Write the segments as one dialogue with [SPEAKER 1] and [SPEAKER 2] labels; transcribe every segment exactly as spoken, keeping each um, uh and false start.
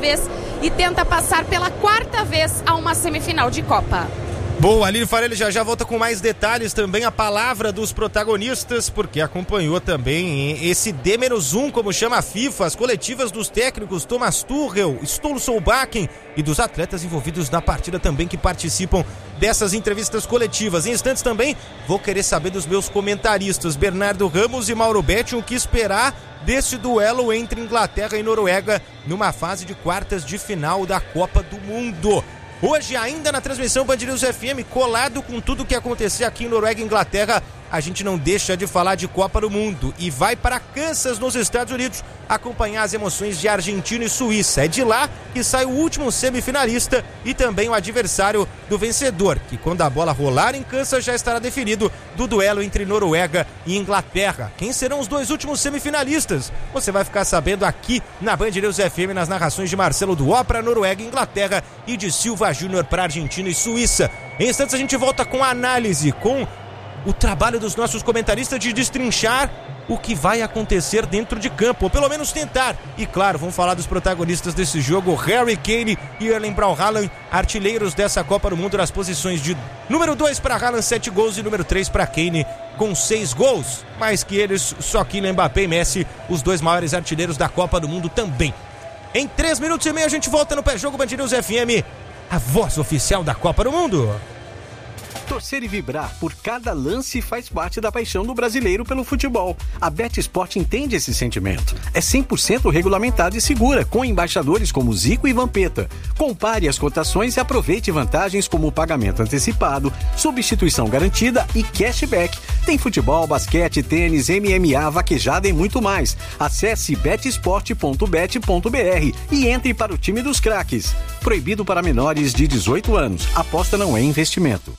[SPEAKER 1] vez e tenta passar pela quarta vez a uma semifinal de Copa.
[SPEAKER 2] Boa, Aline Farelli já já volta com mais detalhes, também a palavra dos protagonistas, porque acompanhou também esse D um, como chama a FIFA, as coletivas dos técnicos Thomas Tuchel, Ståle Solbakken e dos atletas envolvidos na partida também que participam dessas entrevistas coletivas. Em instantes também vou querer saber dos meus comentaristas, Bernardo Ramos e Mauro Betti, o que esperar desse duelo entre Inglaterra e Noruega numa fase de quartas de final da Copa do Mundo. Hoje, ainda na transmissão Band News F M, colado com tudo que acontecer aqui em Noruega e Inglaterra, a gente não deixa de falar de Copa do Mundo e vai para Kansas, nos Estados Unidos, acompanhar as emoções de Argentina e Suíça. É de lá que sai o último semifinalista e também o adversário do vencedor, que quando a bola rolar em Kansas já estará definido do duelo entre Noruega e Inglaterra. Quem serão os dois últimos semifinalistas? Você vai ficar sabendo aqui na Band News F M, nas narrações de Marcelo Duó para Noruega e Inglaterra e de Silva Júnior para Argentina e Suíça. Em instantes a gente volta com a análise, com o trabalho dos nossos comentaristas de destrinchar o que vai acontecer dentro de campo, ou pelo menos tentar. E claro, vamos falar dos protagonistas desse jogo, Harry Kane e Erling Braut Haaland, artilheiros dessa Copa do Mundo, nas posições de número dois para Haaland, sete gols, e número três para Kane, com seis gols. Mais que eles, só Kylian Mbappé e Messi, os dois maiores artilheiros da Copa do Mundo também. Em três minutos e meio a gente volta no Pé-Jogo Band News F M, a voz oficial da Copa do Mundo.
[SPEAKER 3] Torcer e vibrar por cada lance faz parte da paixão do brasileiro pelo futebol. A BetSport entende esse sentimento. É cem por cento regulamentada e segura, com embaixadores como Zico e Vampeta. Compare as cotações e aproveite vantagens como o pagamento antecipado, substituição garantida e cashback. Tem futebol, basquete, tênis, M M A, vaquejada e muito mais. Acesse bet sport ponto bet ponto b r e entre para o time dos craques. Proibido para menores de dezoito anos. Aposta não é investimento.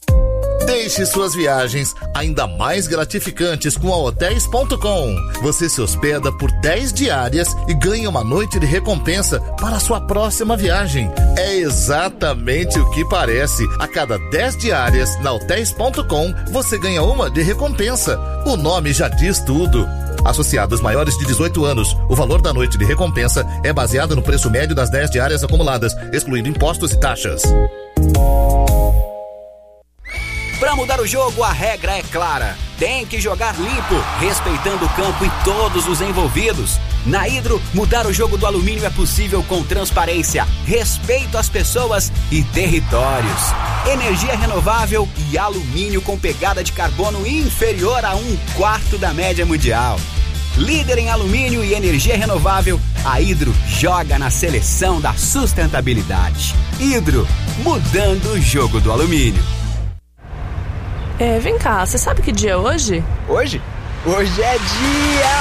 [SPEAKER 4] Deixe suas viagens ainda mais gratificantes com a hotéis ponto com. Você se hospeda por dez diárias e ganha uma noite de recompensa para a sua próxima viagem. É exatamente o que parece. A cada dez diárias na hotéis ponto com, você ganha uma de recompensa. O nome já diz tudo. Associados maiores de dezoito anos, o valor da noite de recompensa é baseado no preço médio das dez diárias acumuladas, excluindo impostos e taxas.
[SPEAKER 5] Para mudar o jogo, a regra é clara. Tem que jogar limpo, respeitando o campo e todos os envolvidos. Na Hidro, mudar o jogo do alumínio é possível com transparência, respeito às pessoas e territórios. Energia renovável e alumínio com pegada de carbono inferior a um quarto da média mundial. Líder em alumínio e energia renovável, a Hidro joga na seleção da sustentabilidade. Hidro, mudando o jogo do alumínio.
[SPEAKER 6] É, vem cá, você sabe que dia é hoje?
[SPEAKER 5] Hoje? Hoje é dia...